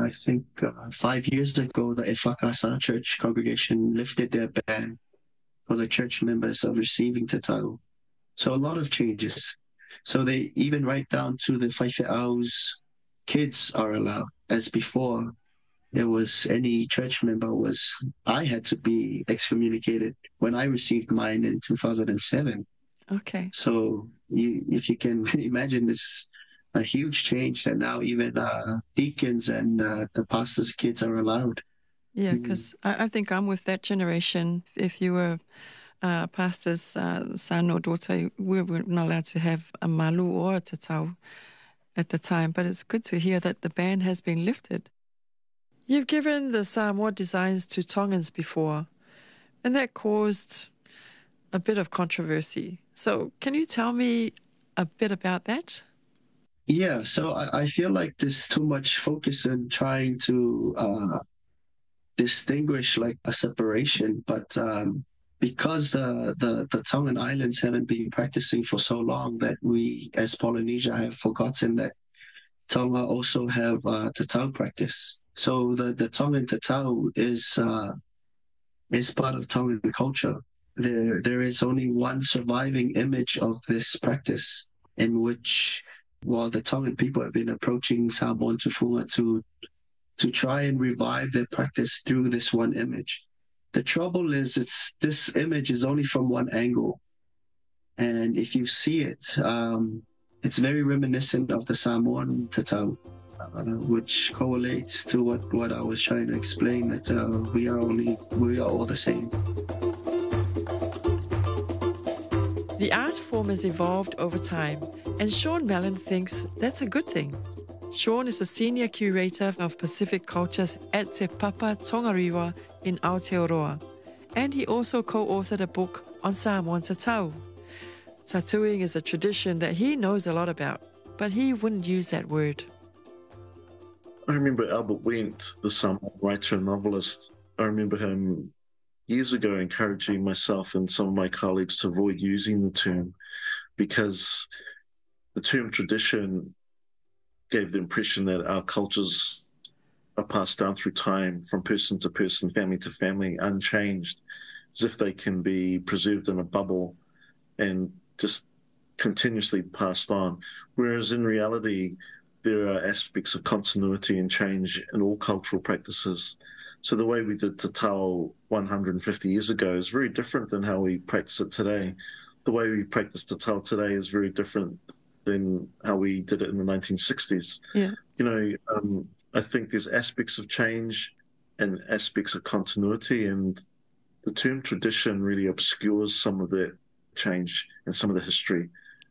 I think 5 years ago, the Efakasa Church congregation lifted their ban for the church members of receiving tatau. So a lot of changes. So they even right down to the Faife'au's kids are allowed. As before, there was any church member I had to be excommunicated when I received mine in 2007. Okay. So if you can imagine this, a huge change that now even deacons and the pastor's kids are allowed. Yeah, because I think I'm with that generation. If you were pastor's son or daughter, we were not allowed to have a malu or a tatau at the time. But it's good to hear that the ban has been lifted. You've given the Samoa designs to Tongans before, and that caused a bit of controversy. So can you tell me a bit about that? Yeah, so I feel like there's too much focus in trying to distinguish like a separation, but because the Tongan Islands haven't been practicing for so long that we as Polynesia have forgotten that Tonga also have tatau practice. So the Tongan tatau is part of Tongan culture. There is only one surviving image of this practice in which, while the Tongan people have been approaching Samoan Tufunga to try and revive their practice through this one image. The trouble is this image is only from one angle. And if you see it, it's very reminiscent of the Samoan tatau, which correlates to what I was trying to explain, that we are all the same. The art form has evolved over time, and Sean Mellon thinks that's a good thing. Sean is the senior curator of Pacific cultures at Te Papa Tongarewa in Aotearoa, and he also co-authored a book on Samoan tatau. Tattooing is a tradition that he knows a lot about, but he wouldn't use that word. I remember Albert Wendt, the Samoan writer and novelist. I remember him years ago encouraging myself and some of my colleagues to avoid using the term, because the term tradition gave the impression that our cultures are passed down through time from person to person, family to family, unchanged, as if they can be preserved in a bubble and just continuously passed on. Whereas in reality, there are aspects of continuity and change in all cultural practices. So the way we did tatau 150 years ago is very different than how we practice it today. The way we practice tatau today is very different than how we did it in the 1960s. Yeah. I think there's aspects of change and aspects of continuity, and the term tradition really obscures some of that change and some of the history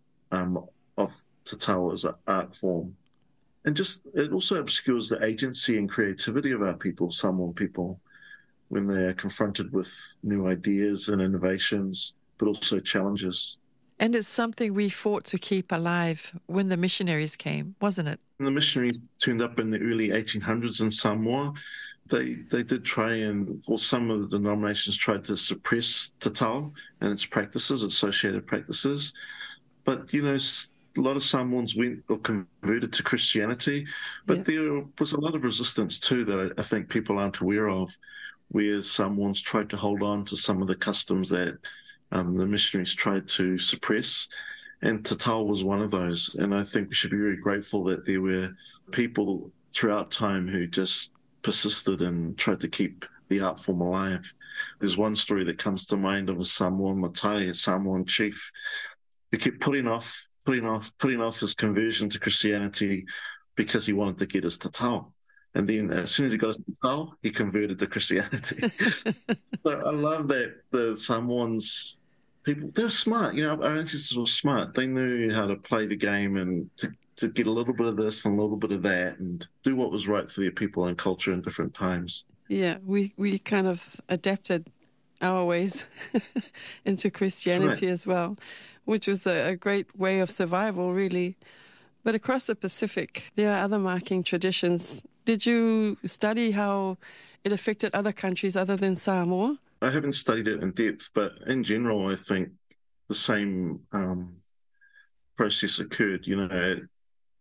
of tatau as an art form. And just, it also obscures the agency and creativity of our people, Samoan people, when they are confronted with new ideas and innovations, but also challenges. And it's something we fought to keep alive when the missionaries came, wasn't it? When the missionaries turned up in the early 1800s in Samoa, they did try or some of the denominations tried to suppress tatau and its practices, associated practices. But, a lot of Samoans went or converted to Christianity, but there was a lot of resistance too that I think people aren't aware of, where Samoans tried to hold on to some of the customs that the missionaries tried to suppress, and tatau was one of those. And I think we should be very grateful that there were people throughout time who just persisted and tried to keep the art form alive. There's one story that comes to mind of a Samoan Matai, a Samoan chief, who kept putting off his conversion to Christianity because he wanted to get his tatau. And then as soon as he got his tatau, he converted to Christianity. So I love that the Samoans, people, they're smart. Our ancestors were smart. They knew how to play the game and to get a little bit of this and a little bit of that and do what was right for their people and culture in different times. Yeah, we kind of adapted our ways into Christianity as well, which was a great way of survival, really. But across the Pacific, there are other marking traditions. Did you study how it affected other countries other than Samoa? I haven't studied it in depth, but in general, I think the same process occurred.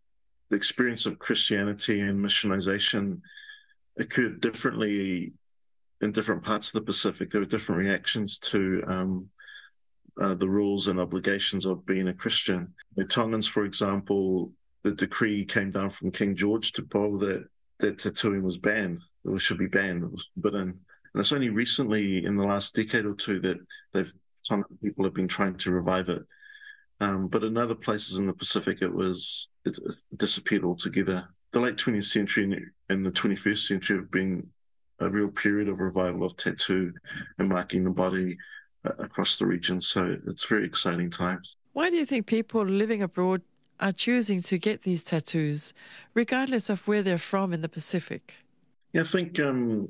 the experience of Christianity and missionization occurred differently in different parts of the Pacific. There were different reactions to the rules and obligations of being a Christian. The Tongans, for example, the decree came down from King George Tupou that tattooing was banned. It should be banned. It was forbidden. And it's only recently, in the last decade or two, that Tongan people have been trying to revive it. But in other places in the Pacific, it disappeared altogether. The late 20th century and the 21st century have been a real period of revival of tattoo and marking the body across the region. So it's very exciting times. Why do you think people living abroad are choosing to get these tattoos, regardless of where they're from in the Pacific? Yeah, I think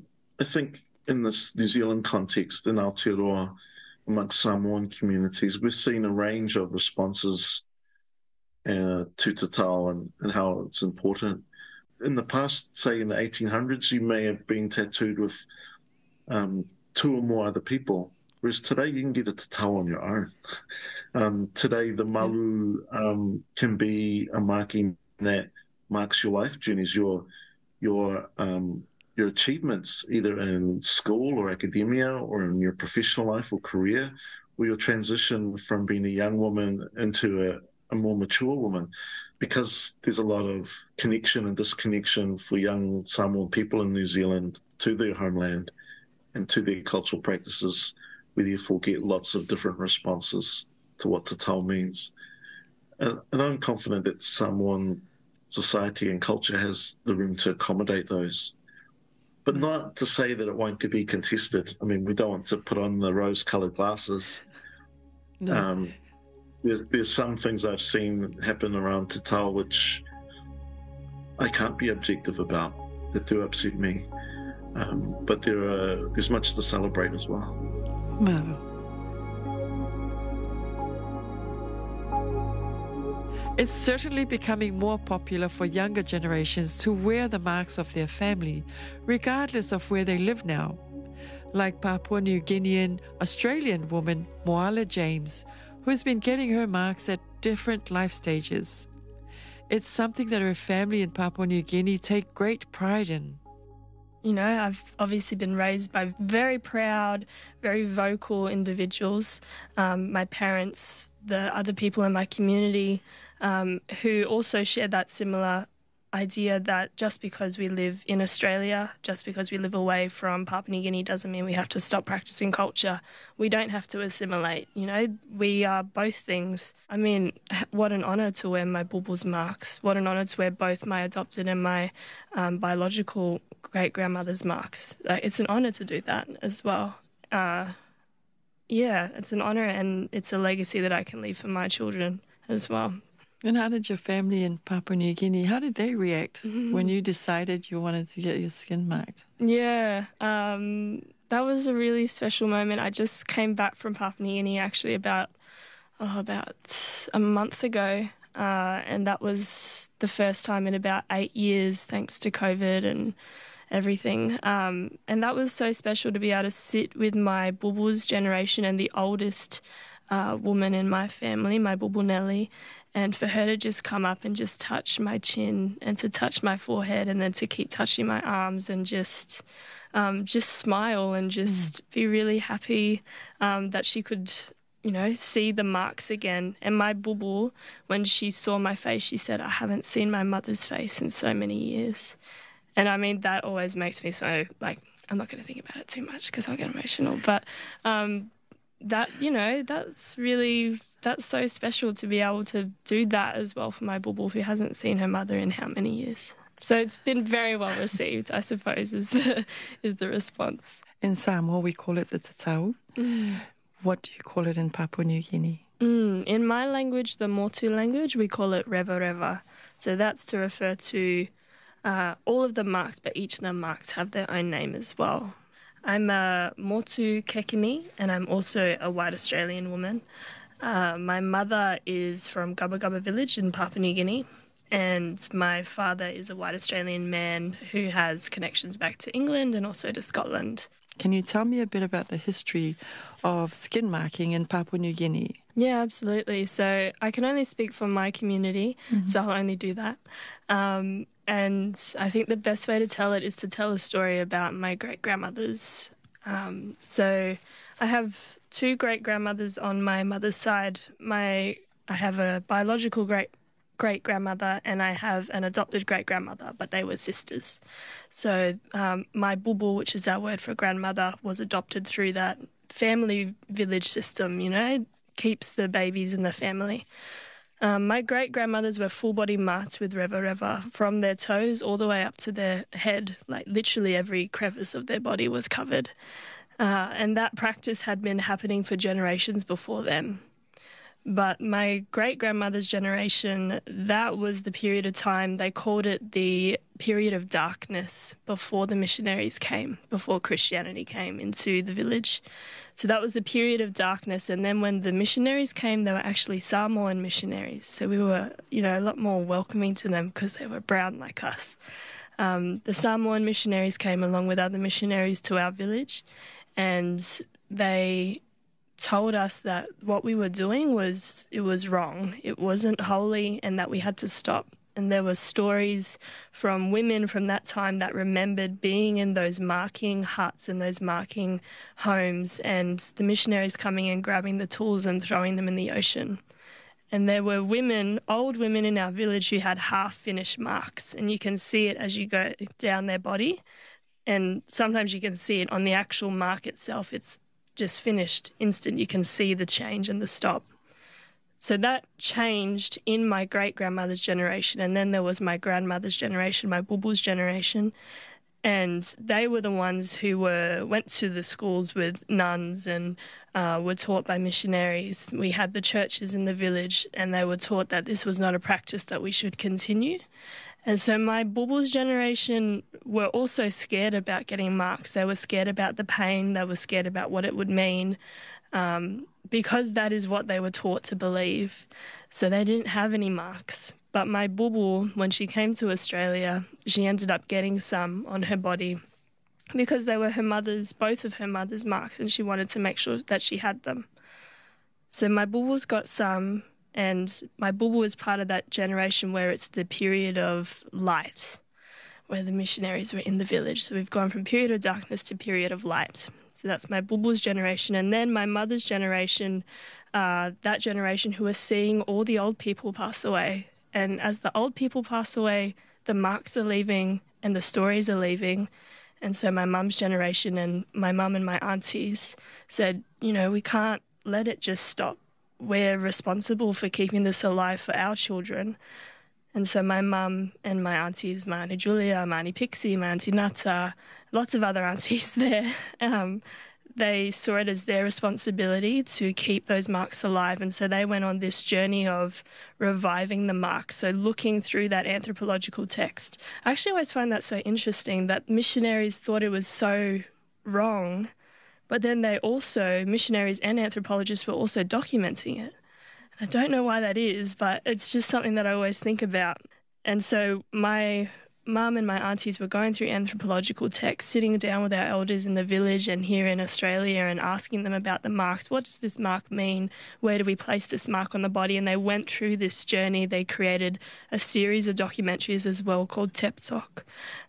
in this New Zealand context, in Aotearoa, amongst Samoan communities, we've seen a range of responses to tatau and how it's important. In the past, say in the 1800s, you may have been tattooed with two or more other people, whereas today you can get a tatau on your own. Today, the malu can be a marking that marks your life journeys, your achievements, either in school or academia or in your professional life or career, or your transition from being a young woman into a more mature woman, because there's a lot of connection and disconnection for young Samoan people in New Zealand to their homeland and to their cultural practices. We therefore get lots of different responses to what tatau means. And I'm confident that Samoan society and culture has the room to accommodate those. But not to say that it won't be contested. I mean, we don't want to put on the rose-coloured glasses. No. There's some things I've seen happen around tatau which I can't be objective about, that do upset me. But there's much to celebrate as well. Well, it's certainly becoming more popular for younger generations to wear the marks of their family, regardless of where they live now. Like Papua New Guinean Australian woman Moala James, who's been getting her marks at different life stages. It's something that her family in Papua New Guinea take great pride in. You know, I've obviously been raised by very proud, very vocal individuals. My parents, the other people in my community, who also shared that similar idea that just because we live in Australia, just because we live away from Papua New Guinea doesn't mean we have to stop practicing culture. We don't have to assimilate, you know. We are both things. I mean, what an honour to wear my bulbul's marks. What an honour to wear both my adopted and my biological great-grandmother's marks. It's an honour to do that as well. Yeah, it's an honour and it's a legacy that I can leave for my children as well. And how did your family in Papua New Guinea, how did they react when you decided you wanted to get your skin marked? Yeah, that was a really special moment. I just came back from Papua New Guinea actually about a month ago, and that was the first time in about 8 years, thanks to COVID and everything. And that was so special to be able to sit with my bulbul's generation and the oldest woman in my family, my bulbul Nelly, and for her to just come up and just touch my chin and to touch my forehead and then to keep touching my arms and just smile and just be really happy that she could, you know, see the marks again. And my bulbul, when she saw my face, she said, "I haven't seen my mother's face in so many years." And I mean, that always makes me so, like, I'm not going to think about it too much because I'll get emotional. But that, you know, that's so special to be able to do that as well for my bulbul who hasn't seen her mother in how many years. So it's been very well received, I suppose, is the response. In Samoa, we call it the tatau. What do you call it in Papua New Guinea? In my language, the Motu language, we call it reva reva. So that's to refer to all of the marks, but each of the marks have their own name as well. I'm a Motu Kekini, and I'm also a white Australian woman. My mother is from Gubba Gubba village in Papua New Guinea, and my father is a white Australian man who has connections back to England and also to Scotland. Can you tell me a bit about the history of skin marking in Papua New Guinea? Yeah, absolutely. So I can only speak for my community, so I'll only do that. And I think the best way to tell it is to tell a story about my great-grandmothers. So I have 2 great-grandmothers on my mother's side. I have a biological great-grandmother and I have an adopted great-grandmother, but they were sisters. So my bubu, which is our word for grandmother, was adopted through that family village system, you know, keeps the babies in the family. My great-grandmothers were full-body mats with reva reva from their toes all the way up to their head, like literally every crevice of their body was covered. And that practice had been happening for generations before them. But my great-grandmother's generation, that was the period of time, they called it the period of darkness before the missionaries came, before Christianity came into the village. So that was the period of darkness. And then when the missionaries came, they were actually Samoan missionaries. So we were, you know, a lot more welcoming to them because they were brown like us. The Samoan missionaries came along with other missionaries to our village, and they told us that what we were doing was wrong. It wasn't holy and that we had to stop. And there were stories from women from that time that remembered being in those marking huts and those marking homes and the missionaries coming and grabbing the tools and throwing them in the ocean. And there were women, old women in our village who had half-finished marks, and you can see it as you go down their body. And sometimes you can see it on the actual mark itself. It's just finished instant. You can see the change and the stop. So that changed in my great-grandmother's generation, and then there was my grandmother's generation, my bubu's generation, and they were the ones who went to the schools with nuns and were taught by missionaries. We had the churches in the village, and they were taught that this was not a practice that we should continue. And so my bubu's generation were also scared about getting marks. They were scared about the pain. They were scared about what it would mean, because that is what they were taught to believe. So they didn't have any marks. But my bubu, when she came to Australia, she ended up getting some on her body because they were both of her mother's marks, and she wanted to make sure that she had them. So my bubu's got some, and my bubu is part of that generation where it's the period of light, where the missionaries were in the village. So we've gone from period of darkness to period of light. So that's my bubu's generation. And then my mother's generation, that generation who are seeing all the old people pass away. And as the old people pass away, the marks are leaving and the stories are leaving. And so my mum's generation and my mum and my aunties said, you know, we can't let it just stop. We're responsible for keeping this alive for our children. And so my mum and my aunties, my Auntie Julia, my Auntie Pixie, my Auntie Nata, lots of other aunties there, they saw it as their responsibility to keep those marks alive. And so they went on this journey of reviving the marks, so looking through that anthropological text. I actually always find that so interesting that missionaries thought it was so wrong, but then missionaries and anthropologists were also documenting it. I don't know why that is, but it's just something that I always think about. And so my mum and my aunties were going through anthropological texts, sitting down with our elders in the village and here in Australia and asking them about the marks. What does this mark mean? Where do we place this mark on the body? And they went through this journey. They created a series of documentaries as well called Tep Talk.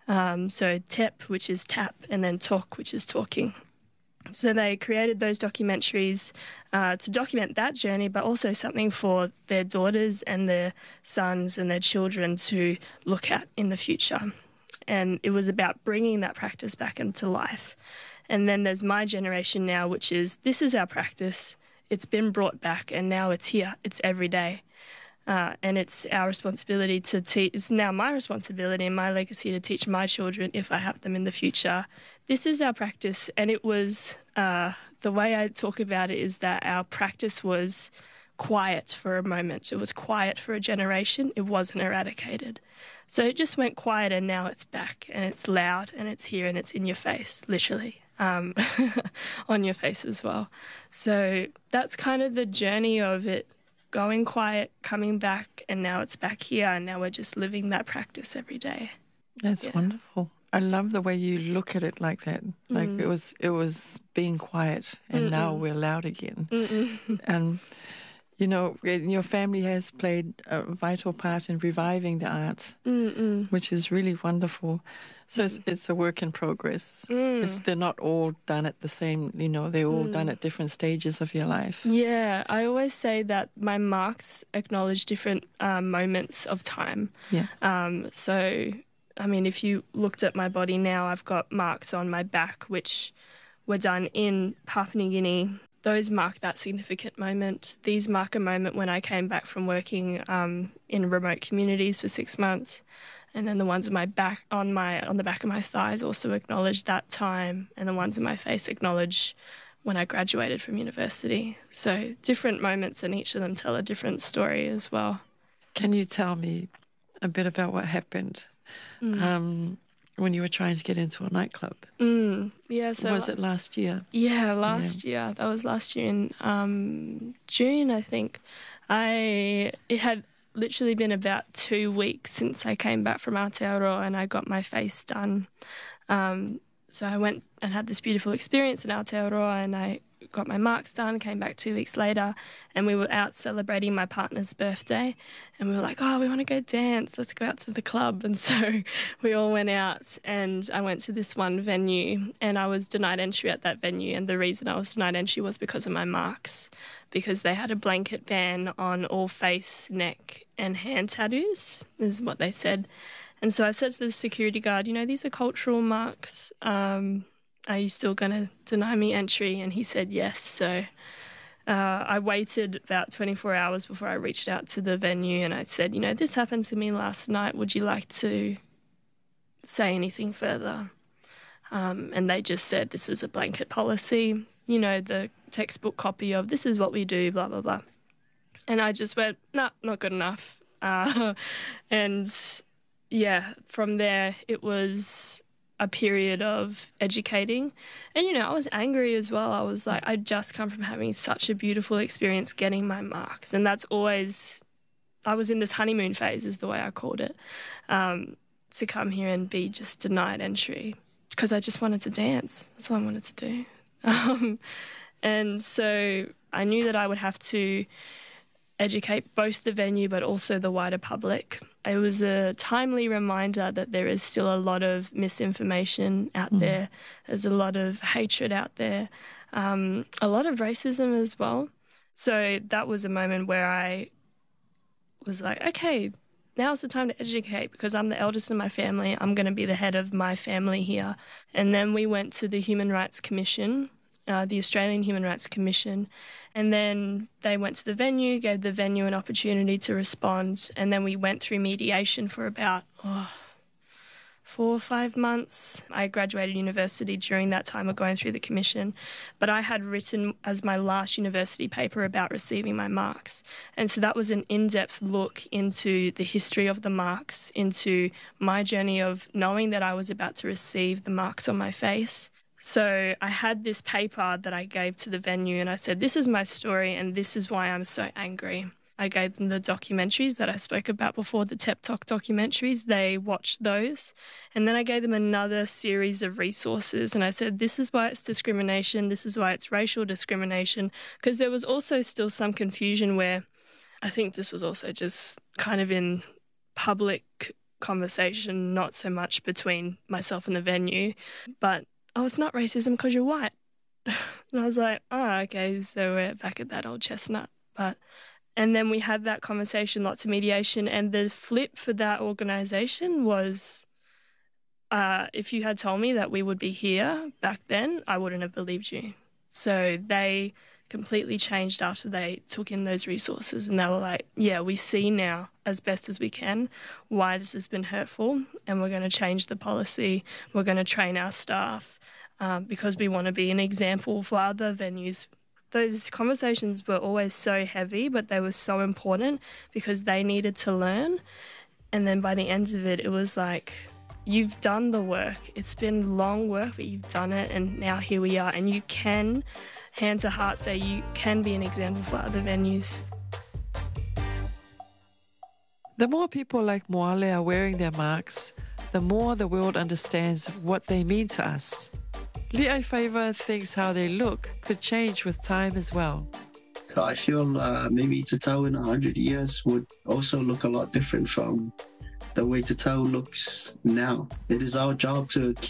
So Tep, which is tap, and then Talk, which is talking. So they created those documentaries to document that journey, but also something for their daughters and their sons and their children to look at in the future. And it was about bringing that practice back into life. And then there's my generation now, which is, this is our practice. It's been brought back and now it's here. It's every day. And it's our responsibility to teach. It's now my responsibility and my legacy to teach my children, if I have them in the future. This is our practice. And it was, the way I talk about it is that our practice was quiet for a moment. It was quiet for a generation. It wasn't eradicated. So it just went quiet, and now it's back, and it's loud, and it's here, and it's in your face, literally, on your face as well. So that's kind of the journey of it. Going quiet, coming back, and now it's back here, and now we're just living that practice every day. That's wonderful. I love the way you look at it like that. Like it was being quiet, and now we're loud again. And you know, your family has played a vital part in reviving the art, which is really wonderful. So it's a work in progress. They're not all done at the same, you know, they're all done at different stages of your life. Yeah, I always say that my marks acknowledge different moments of time. Yeah. So, I mean, if you looked at my body now, I've got marks on my back, which were done in Papua New Guinea. Those mark that significant moment. These mark a moment when I came back from working in remote communities for 6 months. And then the ones on my back, on the back of my thighs also acknowledge that time, and the ones on my face acknowledge when I graduated from university. So different moments, and each of them tell a different story as well. Can you tell me a bit about what happened when you were trying to get into a nightclub? Yeah. So was it last year? Yeah, last year. That was last year in June, I think. It had literally been about 2 weeks since I came back from Aotearoa and I got my face done. So I went and had this beautiful experience in Aotearoa, and I got my marks done, came back 2 weeks later, and we were out celebrating my partner's birthday, and we were like, oh, we want to go dance, let's go out to the club. And so we all went out, and I went to this one venue, and I was denied entry at that venue, and the reason I was denied entry was because of my marks, because they had a blanket ban on all face, neck and hand tattoos, is what they said. And so I said to the security guard, you know, these are cultural marks. Are you still going to deny me entry? And he said yes. So I waited about 24 hours before I reached out to the venue, and I said, you know, this happened to me last night. Would you like to say anything further? And they just said, this is a blanket policy, you know, the textbook copy of this is what we do, blah, blah, blah. And I just went, nah, not good enough. And yeah, from there it was a period of educating. And, you know, I was angry as well. I was like, I'd just come from having such a beautiful experience getting my marks. And that's always, I was in this honeymoon phase is the way I called it, to come here and be just denied entry because I just wanted to dance. That's what I wanted to do. And so I knew that I would have to educate both the venue but also the wider public. It was a timely reminder that there is still a lot of misinformation out there. There's a lot of hatred out there, a lot of racism as well. So that was a moment where I was like, okay, now's the time to educate because I'm the eldest in my family. I'm going to be the head of my family here. And then we went to the Human Rights Commission, the Australian Human Rights Commission, and then they went to the venue, gave the venue an opportunity to respond, and then we went through mediation for about 4 or 5 months. I graduated university during that time of going through the commission, but I had written as my last university paper about receiving my marks. And so that was an in-depth look into the history of the marks, into my journey of knowing that I was about to receive the marks on my face. So I had this paper that I gave to the venue and I said, this is my story and this is why I'm so angry. I gave them the documentaries that I spoke about before, the TEP Talk documentaries. They watched those. And then I gave them another series of resources. And I said, this is why it's discrimination. This is why it's racial discrimination. Because there was also still some confusion where I think this was also just kind of in public conversation, not so much between myself and the venue. But, oh, it's not racism because you're white. And I was like, oh, okay, so we're back at that old chestnut. And then we had that conversation, lots of mediation, and the flip for that organisation was if you had told me that we would be here back then, I wouldn't have believed you. So they completely changed after they took in those resources, and they were like, yeah, we see now as best as we can why this has been hurtful, and we're going to change the policy, we're going to train our staff because we want to be an example for other venues. Those conversations were always so heavy, but they were so important because they needed to learn. And then by the end of it, it was like, you've done the work. It's been long work, but you've done it, and now here we are. And you can, hand to heart, say you can be an example for other venues. The more people like Moale are wearing their marks, the more the world understands what they mean to us. Li'ai Favour thinks how they look could change with time as well. So I feel maybe Te Tau in 100 years would also look a lot different from the way Te Tau looks now. It is our job to